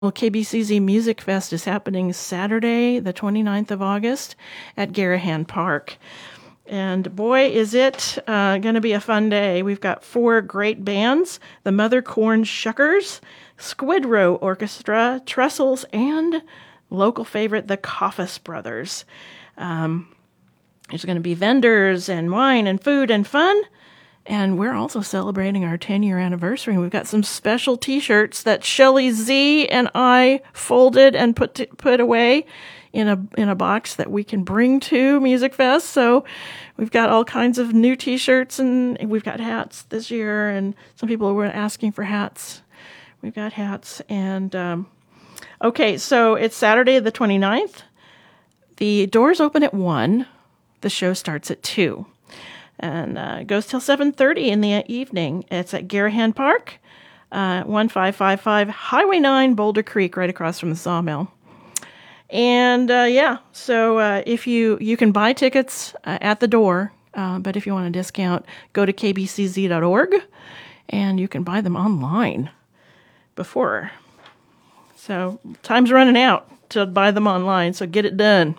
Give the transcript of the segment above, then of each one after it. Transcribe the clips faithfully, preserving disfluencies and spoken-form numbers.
Well, K B C Z Music Fest is happening Saturday, the twenty-ninth of August at Garahan Park. And boy, is it uh, going to be a fun day. We've got four great bands, the Mother Corn Shuckers, Squid Row Orchestra, Trestles, and local favorite, the Coffis Brothers. Um, there's going to be vendors and wine and food and fun. And we're also celebrating our ten-year anniversary. We've got some special T-shirts that Shelly Z and I folded and put to, put away in a in a box that we can bring to Music Fest. So we've got all kinds of new T-shirts, and we've got hats this year. And some people were asking for hats. We've got hats. And um, okay, so it's Saturday the twenty-ninth. The doors open at one. The show starts at two. And uh, it goes till seven thirty in the evening. It's at Garahan Park, uh, one five five five Highway nine, Boulder Creek, right across from the sawmill. And uh, yeah, so uh, if you you can buy tickets uh, at the door, uh, but if you want a discount, go to k b c z dot org, and you can buy them online before. So time's running out to buy them online, so get it done.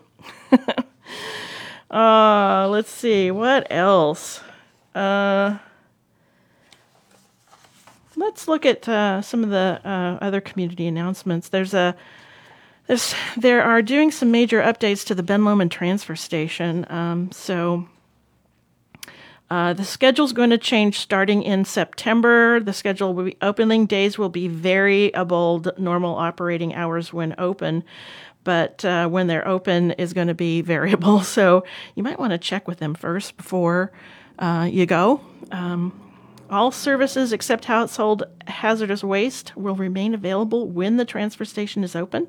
Uh, let's see, what else? Uh, let's look at uh, some of the uh, other community announcements. There's a, there's, there are doing some major updates to the Ben Lomond transfer station. Um, so uh, the schedule's going to change starting in September. The schedule will be, opening days will be variable, normal operating hours when open. But uh, when they're open is going to be variable. So you might want to check with them first before uh, you go. Um, all services except household hazardous waste will remain available when the transfer station is open.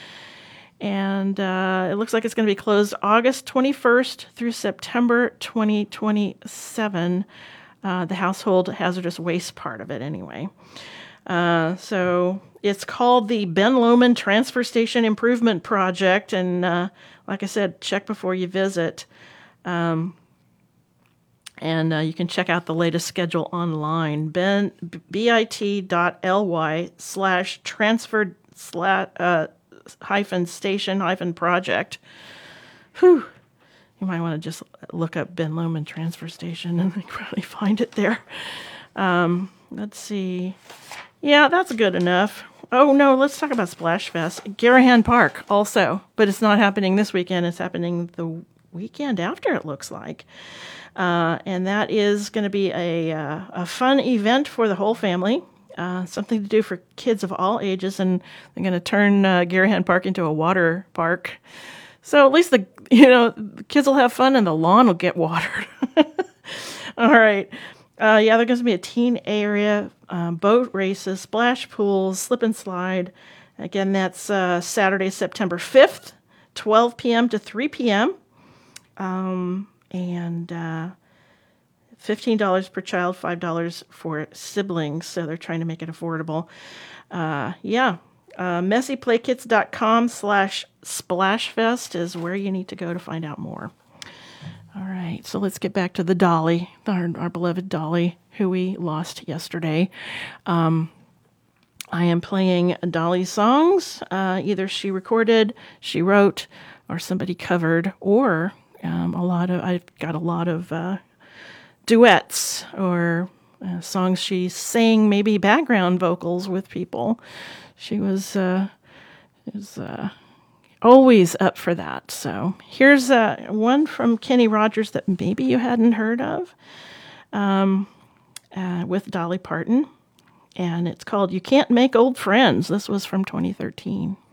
And uh, it looks like it's going to be closed August twenty-first through September twenty twenty-seven, uh, the household hazardous waste part of it anyway. Uh, so it's called the Ben Lomond Transfer Station Improvement Project. And uh, like I said, check before you visit. Um, and uh, you can check out the latest schedule online. Ben, bit.ly slash transfer slash, uh, hyphen station hyphen project. Whew. You might want to just look up Ben Lomond Transfer Station and probably find it there. Um, let's see. Yeah, that's good enough. Oh, no, let's talk about Splash Fest. Garahan Park also, but it's not happening this weekend. It's happening the weekend after, it looks like. Uh, and that is going to be a, uh, a fun event for the whole family, uh, something to do for kids of all ages, and they're going to turn uh, Garahan Park into a water park. So at least the you know the kids will have fun and the lawn will get watered. All right. Uh, yeah, there's going to be a teen area, um, boat races, splash pools, slip and slide. Again, that's uh, Saturday, September fifth, twelve p.m. to three p.m. Um, and uh, fifteen dollars per child, five dollars for siblings. So they're trying to make it affordable. Uh, yeah, uh, messyplaykits.com slash splashfest is where you need to go to find out more. All right, so let's get back to the Dolly, our, our beloved Dolly, who we lost yesterday. Um, I am playing Dolly songs. Uh, either she recorded, she wrote, or somebody covered, or um, a lot of I've got a lot of uh, duets or uh, songs she sang, maybe background vocals with people. She was uh, is. Uh, Always up for that. So here's uh, one from Kenny Rogers that maybe you hadn't heard of um, uh, with Dolly Parton. And it's called You Can't Make Old Friends. This was from twenty thirteen.